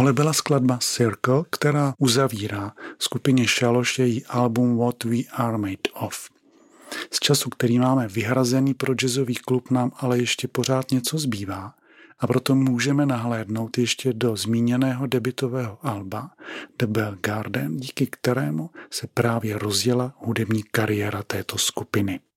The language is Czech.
Tohle byla skladba Circle, která uzavírá skupině Šaloš její album What We Are Made Of. Z času, který máme vyhrazený pro jazzový klub, nám ale ještě pořád něco zbývá a proto můžeme nahlédnout ještě do zmíněného debutového alba The Bell Garden, díky kterému se právě rozjela hudební kariéra této skupiny.